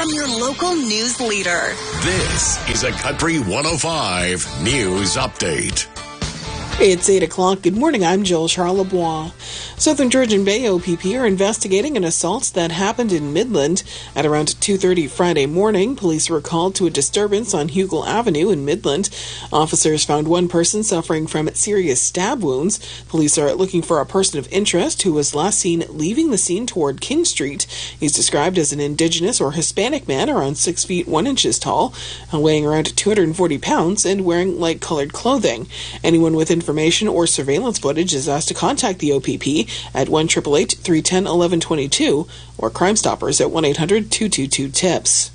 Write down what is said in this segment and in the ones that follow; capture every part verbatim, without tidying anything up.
I'm your local news leader. This is a Country one oh five News Update. It's eight o'clock. Good morning. I'm Jill Charlebois. Southern Georgian Bay O P P are investigating an assault that happened in Midland. At around two thirty Friday morning, police were called to a disturbance on Hugel Avenue in Midland. Officers found one person suffering from serious stab wounds. Police are looking for a person of interest who was last seen leaving the scene toward King Street. He's described as an Indigenous or Hispanic man around six feet one inches tall, weighing around two hundred forty pounds, and wearing light-colored clothing. Anyone with information or surveillance footage is asked to contact the O P P at one eight eight eight, three one zero, one one two two or Crime Stoppers at one eight hundred, two two two, TIPS.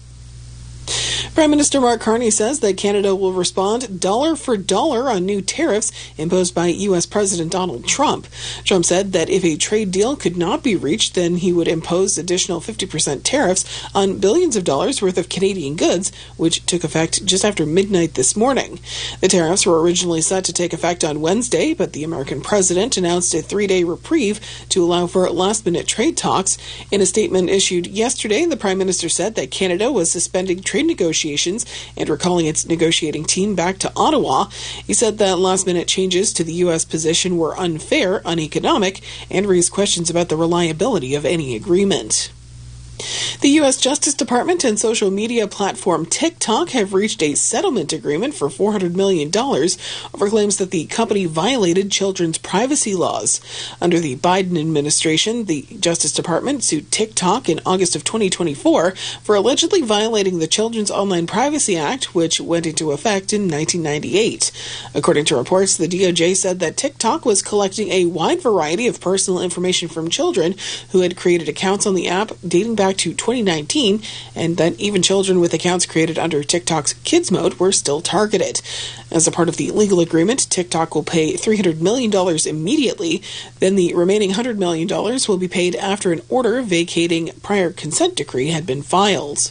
Prime Minister Mark Carney says that Canada will respond dollar for dollar on new tariffs imposed by U S President Donald Trump. Trump said that if a trade deal could not be reached, then he would impose additional fifty percent tariffs on billions of dollars worth of Canadian goods, which took effect just after midnight this morning. The tariffs were originally set to take effect on Wednesday, but the American president announced a three-day reprieve to allow for last-minute trade talks. In a statement issued yesterday, the Prime Minister said that Canada was suspending trade negotiations and recalling its negotiating team back to Ottawa. He said that last-minute changes to the U S position were unfair, uneconomic, and raised questions about the reliability of any agreement. The U S Justice Department and social media platform TikTok have reached a settlement agreement for four hundred million dollars over claims that the company violated children's privacy laws. Under the Biden administration, the Justice Department sued TikTok in August of twenty twenty-four for allegedly violating the Children's Online Privacy Act, which went into effect in nineteen ninety-eight. According to reports, the D O J said that TikTok was collecting a wide variety of personal information from children who had created accounts on the app dating back to twenty nineteen, and that even children with accounts created under TikTok's Kids Mode were still targeted. As a part of the legal agreement, TikTok will pay three hundred million dollars immediately. Then the remaining one hundred million dollars will be paid after an order vacating prior consent decree had been filed.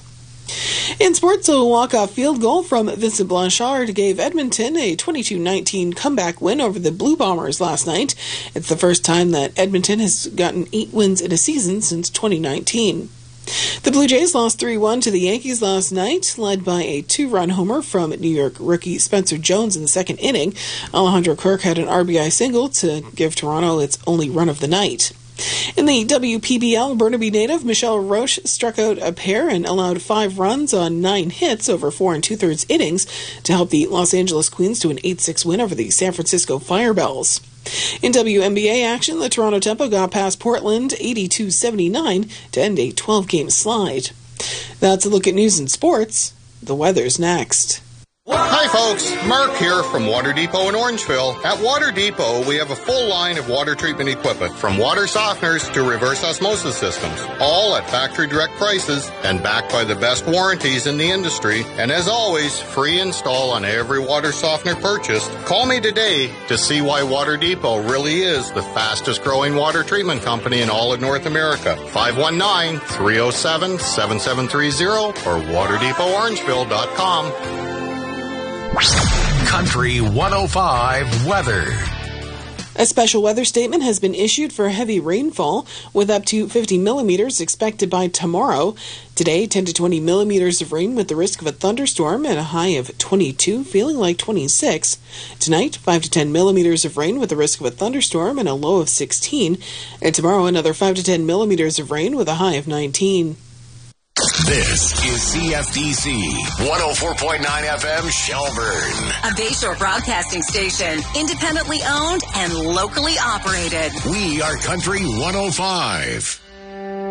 In sports, a walk-off field goal from Vincent Blanchard gave Edmonton a twenty-two nineteen comeback win over the Blue Bombers last night. It's the first time that Edmonton has gotten eight wins in a season since twenty nineteen. The Blue Jays lost three one to the Yankees last night, led by a two-run homer from New York rookie Spencer Jones in the second inning. Alejandro Kirk had an R B I single to give Toronto its only run of the night. In the W P B L, Burnaby native Michelle Roche struck out a pair and allowed five runs on nine hits over four and two-thirds innings to help the Los Angeles Queens to an eight six win over the San Francisco Firebells. In W N B A action, the Toronto Tempo got past Portland eighty-two seventy-nine to end a twelve-game slide. That's a look at news and sports. The weather's next. Hi folks, Mark here from Water Depot in Orangeville. At Water Depot, we have a full line of water treatment equipment, from water softeners to reverse osmosis systems, all at factory direct prices and backed by the best warranties in the industry. And as always, free install on every water softener purchased. Call me today to see why Water Depot really is the fastest growing water treatment company in all of North America. five one nine, three oh seven, seven seven three oh or water depot orangeville dot com. Country one oh five weather. A special weather statement has been issued for heavy rainfall, with up to fifty millimeters expected by tomorrow. Today, ten to twenty millimeters of rain with the risk of a thunderstorm and a high of twenty-two, feeling like twenty-six. Tonight, five to ten millimeters of rain with the risk of a thunderstorm and a low of sixteen. And tomorrow, another five to ten millimeters of rain with a high of nineteen. This is C F D C one oh four point nine F M Shelburne. A Bayshore broadcasting station, independently owned and locally operated. We are Country one oh five.